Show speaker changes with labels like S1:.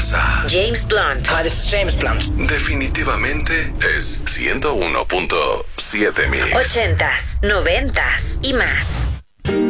S1: casa.
S2: James Blunt.
S3: Hi, this is James Blunt.
S1: Definitivamente es 101.7 Mix.
S2: 80s, 90s y más.